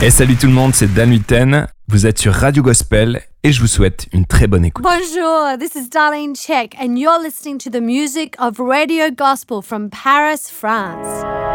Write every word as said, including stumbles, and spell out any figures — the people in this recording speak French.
Et salut tout le monde, c'est Dan Hutten. Vous êtes sur Radio Gospel et je vous souhaite une très bonne écoute. Bonjour, this is Darlene Check and you're listening to the music of Radio Gospel from Paris, France.